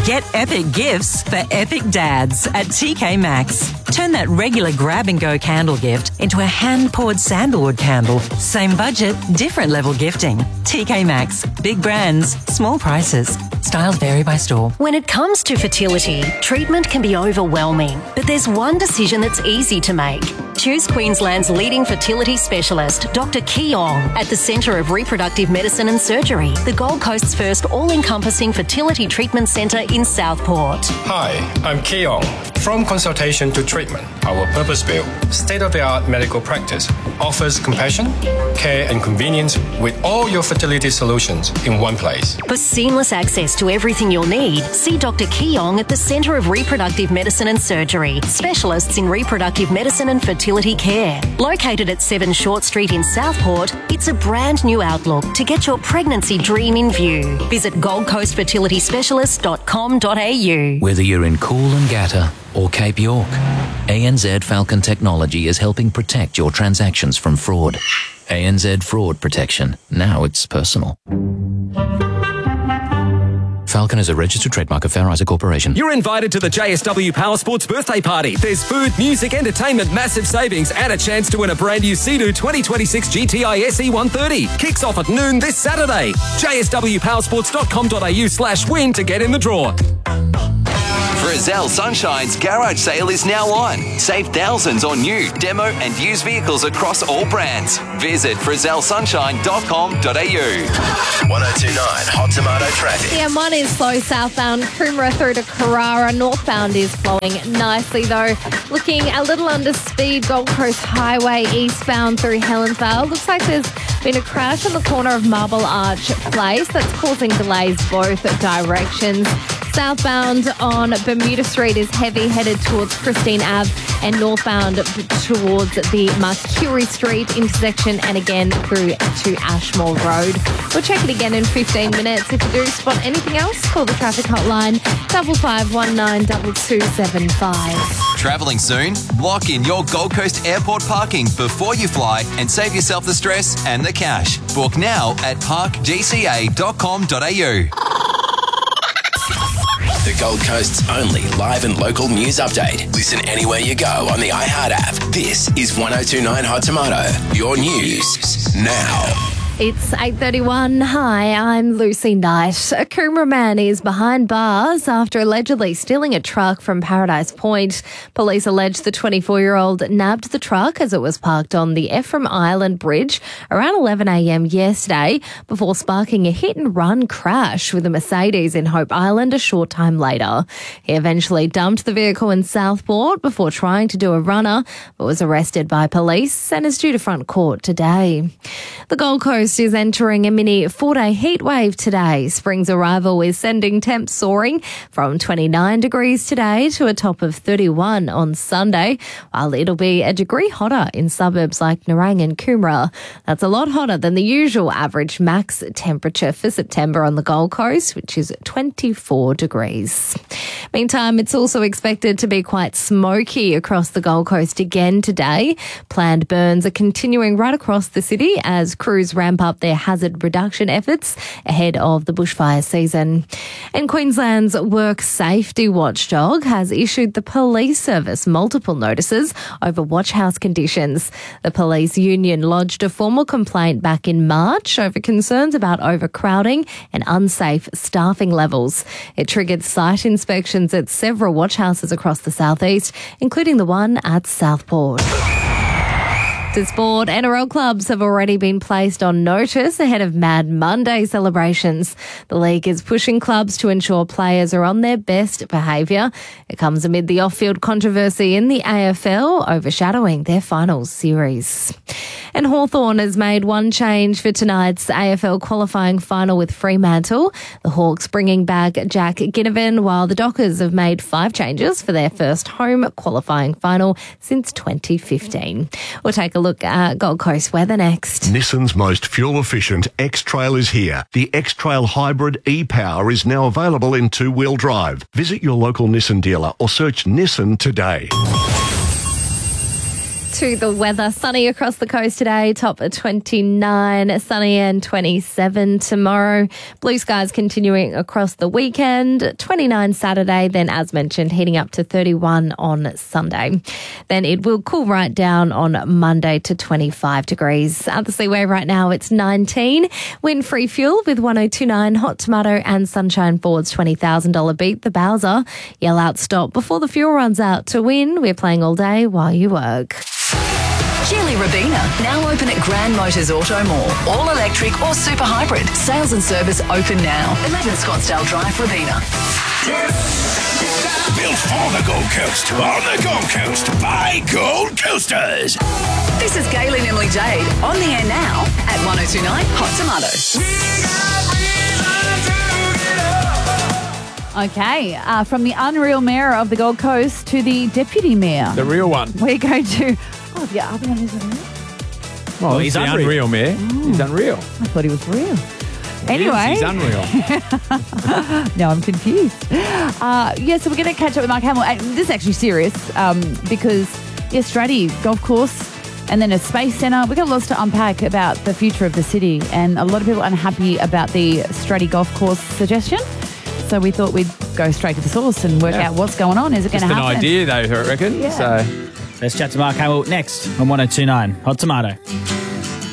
Get epic gifts for epic dads at TK Maxx. Turn that regular grab-and-go candle gift into a hand-poured sandalwood candle. Same budget, different level gifting. TK Maxx. Big brands, small prices. Styles vary by store. When it comes to fertility, treatment can be overwhelming, but there's one decision that's easy to make. Choose Queensland's leading fertility specialist, Dr. Keong, at the Centre of Reproductive Medicine and Surgery, the Gold Coast's first all-encompassing fertility treatment centre in Southport. Hi, I'm Keong. From consultation to treatment, our purpose-built, state-of-the-art medical practice offers compassion, care and convenience with all your fertility solutions in one place. For seamless access to everything you'll need, see Dr. Keong at the Centre of Reproductive Medicine and Surgery, specialists in reproductive medicine and fertility care. Located at 7 Short Street in Southport, it's a brand new outlook to get your pregnancy dream in view. Visit goldcoastfertilityspecialist.com.au. Whether you're in Coolangatta or Cape York, ANZ Falcon Technology is helping protect your transactions from fraud. ANZ Fraud Protection. Now it's personal. Falcon is a registered trademark of Fair Isaac Corporation. You're invited to the JSW Power Sports birthday party. There's food, music, entertainment, massive savings, and a chance to win a brand new Sea-Doo 2026 GTI SE 130. Kicks off at noon this Saturday. jswpowersports.com.au/win to get in the draw. Frizzell Sunshine's garage sale is now on. Save thousands on new, demo and used vehicles across all brands. Visit frizzellsunshine.com.au. 1029 Hot Tomato traffic. The M1 is slow southbound, Coomera through to Carrara. Northbound is flowing nicely though. Looking a little under speed, Gold Coast Highway eastbound through Helensvale. Looks like there's been a crash on the corner of Marble Arch Place that's causing delays both directions. Southbound on Bermuda Street is heavy, headed towards Christine Ave, and northbound towards the Mercury Street intersection and again through to Ashmore Road. We'll check it again in 15 minutes. If you do spot anything else, call the traffic hotline 55192275. Travelling soon? Lock in your Gold Coast Airport parking before you fly and save yourself the stress and the cash. Book now at parkgca.com.au. The Gold Coast's only live and local news update. Listen anywhere you go on the iHeart app. This is 1029 Hot Tomato. Your news now. It's 8:31. Hi, I'm Lucy Knight. A Coomera man is behind bars after allegedly stealing a truck from Paradise Point. Police allege the 24-year-old nabbed the truck as it was parked on the Ephraim Island Bridge around 11 a.m. yesterday before sparking a hit-and-run crash with a Mercedes in Hope Island a short time later. He eventually dumped the vehicle in Southport before trying to do a runner, but was arrested by police and is due to front court today. The Gold Coast is entering a mini 4-day heat wave today. Spring's arrival is sending temps soaring from 29 degrees today to a top of 31 on Sunday, while it'll be a degree hotter in suburbs like Nerang and Coomera. That's a lot hotter than the usual average max temperature for September on the Gold Coast, which is 24 degrees. Meantime, it's also expected to be quite smoky across the Gold Coast again today. Planned burns are continuing right across the city as crews ramp up their hazard reduction efforts ahead of the bushfire season. And Queensland's Work Safety Watchdog has issued the police service multiple notices over watchhouse conditions. The police union lodged a formal complaint back in March over concerns about overcrowding and unsafe staffing levels. It triggered site inspections at several watchhouses across the southeast, including the one at Southport. To sport, NRL clubs have already been placed on notice ahead of Mad Monday celebrations. The league is pushing clubs to ensure players are on their best behaviour. It comes amid the off-field controversy in the AFL overshadowing their finals series. And Hawthorn has made one change for tonight's AFL qualifying final with Fremantle. The Hawks bringing back Jack Ginnivan, while the Dockers have made 5 changes for their first home qualifying final since 2015. We'll take a look at Gold Coast weather next. Nissan's most fuel-efficient X-Trail is here. The X-Trail Hybrid e-Power is now available in 2-wheel drive. Visit your local Nissan dealer or search Nissan today. To the weather, sunny across the coast today, top of 29, sunny and 27 tomorrow. Blue skies continuing across the weekend, 29 Saturday, then as mentioned, heating up to 31 on Sunday. Then it will cool right down on Monday to 25 degrees. At the Seaway right now, it's 19. Wind-free fuel with 1029, Hot Tomato and Sunshine Ford's $20,000 beat the Bowser. Yell out stop before the fuel runs out to win. We're playing all day while you work. Geely Rabina, now open at Grand Motors Auto Mall. All electric or super hybrid. Sales and service open now. 11 Scottsdale Drive, Rabina. Built for the Gold Coast, on the Gold Coast, by Gold Coasters. This is Galen Emily Jade on the air now at 1029 Hot Tomato. Okay, from the unreal mayor of the Gold Coast to the deputy mayor. The real one. We're going to... Oh, the other one isn't real? Well, he's the unreal mayor. He's unreal. I thought he was real. Anyway. He's unreal. Now I'm confused. So we're going to catch up with Mark Hamill. And this is actually serious because, Stratty Golf Course and then a space centre. We've got lots to unpack about the future of the city, and a lot of people are unhappy about the Stratty Golf Course suggestion. So we thought we'd go straight to the source and work out what's going on. Is it going to happen? Just an idea, though, I reckon. Yeah. So let's chat to Mark Hamill next on 1029 Hot Tomato.